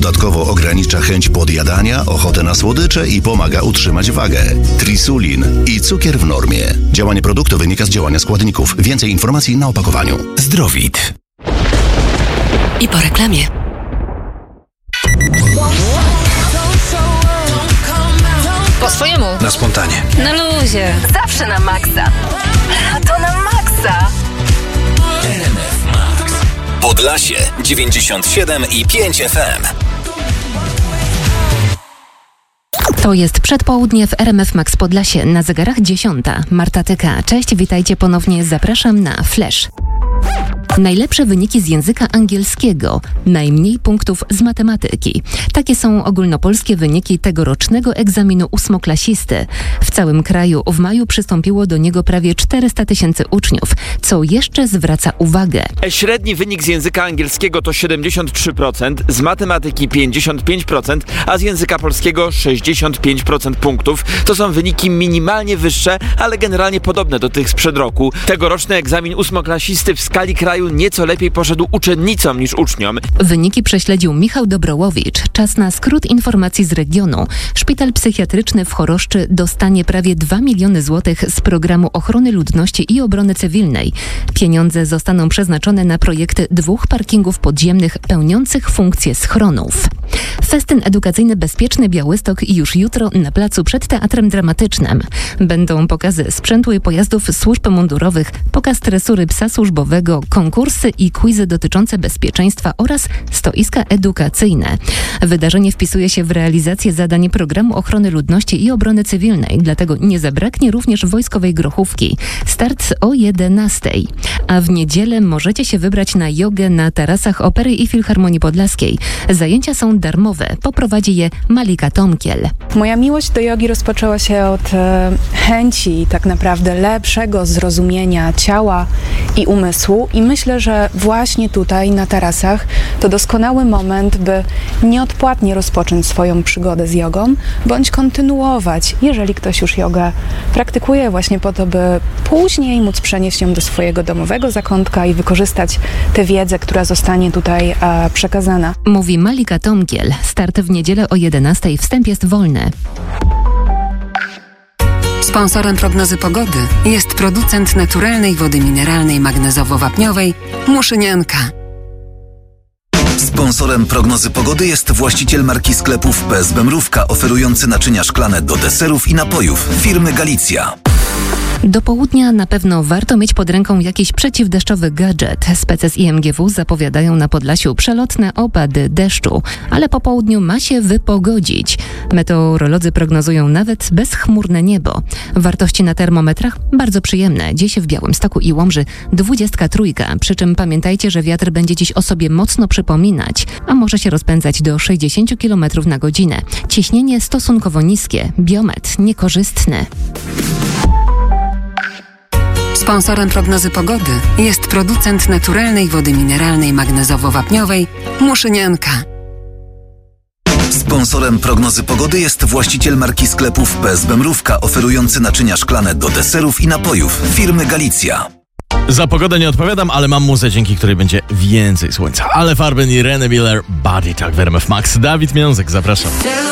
Dodatkowo ogranicza chęć podjadania, ochotę na słodycze i pomaga utrzymać wagę. Trisulin i cukier w normie. Działanie produktu wynika z działania składników. Więcej informacji na opakowaniu. Zdrowit. I po reklamie. Po swojemu. Na spontanie. Na luzie. Zawsze na maksa. A to na maksa. RMF Max. Podlasie 97,5 FM. To jest przedpołudnie w RMF Max Podlasie, na zegarach 10. Marta Tyka. Cześć, witajcie ponownie, zapraszam na Flash. Najlepsze wyniki z języka angielskiego, najmniej punktów z matematyki. Takie są ogólnopolskie wyniki tegorocznego egzaminu ósmoklasisty. W całym kraju w maju przystąpiło do niego prawie 400 000 uczniów, co jeszcze zwraca uwagę. Średni wynik z języka angielskiego to 73%, z matematyki 55%, a z języka polskiego 65% punktów. To są wyniki minimalnie wyższe, ale generalnie podobne do tych sprzed roku. Tegoroczny egzamin ósmoklasisty w skali kraju nieco lepiej poszedł uczennicom niż uczniom. Wyniki prześledził Michał Dobrołowicz. Czas na skrót informacji z regionu. Szpital psychiatryczny w Choroszczy dostanie prawie 2 miliony złotych z programu ochrony ludności i obrony cywilnej. Pieniądze zostaną przeznaczone na projekty 2 parkingów podziemnych pełniących funkcję schronów. Festyn edukacyjny Bezpieczny Białystok już jutro na placu przed Teatrem Dramatycznym. Będą pokazy sprzętu i pojazdów służb mundurowych, pokaz tresury psa służbowego, konkursy i quizy dotyczące bezpieczeństwa oraz stoiska edukacyjne. Wydarzenie wpisuje się w realizację zadań Programu Ochrony Ludności i Obrony Cywilnej, dlatego nie zabraknie również wojskowej grochówki. Start o 11:00. A w niedzielę możecie się wybrać na jogę na tarasach Opery i Filharmonii Podlaskiej. Zajęcia są darmowe. Poprowadzi je Malika Tomkiel. Moja miłość do jogi rozpoczęła się od chęci tak naprawdę lepszego zrozumienia ciała i umysłu i myślę, że właśnie tutaj na tarasach to doskonały moment, by nieodpłatnie rozpocząć swoją przygodę z jogą, bądź kontynuować, jeżeli ktoś już jogę praktykuje, właśnie po to, by później móc przenieść ją do swojego domowego zakątka i wykorzystać tę wiedzę, która zostanie tutaj przekazana. Mówi Malika Tomkiel. Start w niedzielę o 11:00. Wstęp jest wolny. Sponsorem prognozy pogody jest producent naturalnej wody mineralnej magnezowo-wapniowej Muszynianka. Sponsorem prognozy pogody jest właściciel marki sklepów PSB Mrówka, oferujący naczynia szklane do deserów i napojów firmy Galicja. Do południa na pewno warto mieć pod ręką jakiś przeciwdeszczowy gadżet. Spece z IMGW zapowiadają na Podlasiu przelotne opady deszczu, ale po południu ma się wypogodzić. Meteorolodzy prognozują nawet bezchmurne niebo. Wartości na termometrach bardzo przyjemne. Dziś w Białymstoku i Łomży 23, przy czym pamiętajcie, że wiatr będzie dziś o sobie mocno przypominać, a może się rozpędzać do 60 km na godzinę. Ciśnienie stosunkowo niskie, biometr niekorzystny. Sponsorem prognozy pogody jest producent naturalnej wody mineralnej magnezowo-wapniowej Muszynianka. Sponsorem prognozy pogody jest właściciel marki sklepów PSB Mrówka, oferujący naczynia szklane do deserów i napojów firmy Galicja. Za pogodę nie odpowiadam, ale mam muzę, dzięki której będzie więcej słońca. Ale Farben i René Miller, Body Talk w RMF Max. Dawid Miązek, zapraszam.